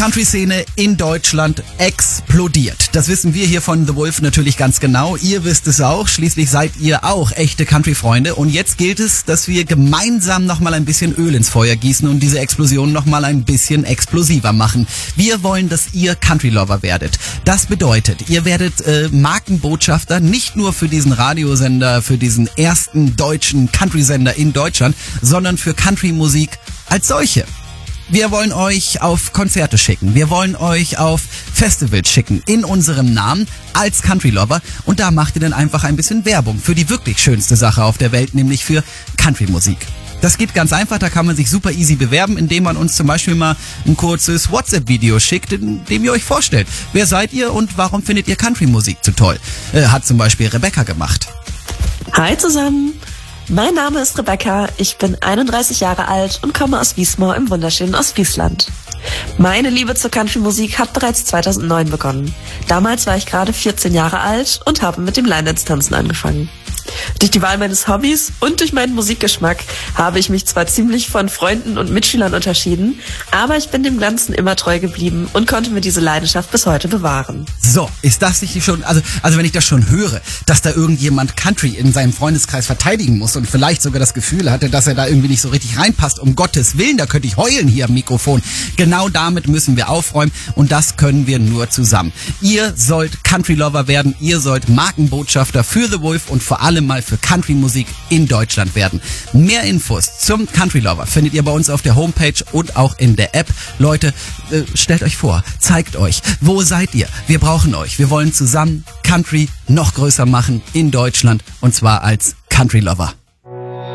Country-Szene in Deutschland explodiert. Das wissen wir hier von The Wolf natürlich ganz genau. Ihr wisst es auch. Schließlich seid ihr auch echte Country-Freunde. Und jetzt gilt es, dass wir gemeinsam nochmal ein bisschen Öl ins Feuer gießen und diese Explosion nochmal ein bisschen explosiver machen. Wir wollen, dass ihr Country-Lover werdet. Das bedeutet, ihr werdet Markenbotschafter nicht nur für diesen Radiosender, für diesen ersten deutschen Country-Sender in Deutschland, sondern für Country-Musik als solche. Wir wollen euch auf Konzerte schicken. Wir wollen euch auf Festivals schicken in unserem Namen als Country Lover. Und da macht ihr dann einfach ein bisschen Werbung für die wirklich schönste Sache auf der Welt, nämlich für Country Musik. Das geht ganz einfach, da kann man sich super easy bewerben, indem man uns zum Beispiel mal ein kurzes WhatsApp-Video schickt, in dem ihr euch vorstellt. Wer seid ihr und warum findet ihr Country-Musik so toll? Hat zum Beispiel Rebecca gemacht. Hi zusammen! Mein Name ist Rebecca, ich bin 31 Jahre alt und komme aus Wiesmoor im wunderschönen Ostfriesland. Meine Liebe zur Country-Musik hat bereits 2009 begonnen. Damals war ich gerade 14 Jahre alt und habe mit dem Line-Dance-Tanzen angefangen. Durch die Wahl meines Hobbys und durch meinen Musikgeschmack habe ich mich zwar ziemlich von Freunden und Mitschülern unterschieden, aber ich bin dem Ganzen immer treu geblieben und konnte mir diese Leidenschaft bis heute bewahren. So, ist das nicht schon, also wenn ich das schon höre, dass da irgendjemand Country in seinem Freundeskreis verteidigen muss und vielleicht sogar das Gefühl hatte, dass er da irgendwie nicht so richtig reinpasst, um Gottes Willen, da könnte ich heulen hier am Mikrofon. Genau damit müssen wir aufräumen und das können wir nur zusammen. Ihr sollt Country-Lover werden, ihr sollt Markenbotschafter für The Wolf und vor allem mal für Country-Musik in Deutschland werden. Mehr Infos zum Country-Lover findet ihr bei uns auf der Homepage und auch in der App. Leute, stellt euch vor, zeigt euch, wo seid ihr? Wir brauchen euch. Wir wollen zusammen Country noch größer machen in Deutschland und zwar als Country-Lover.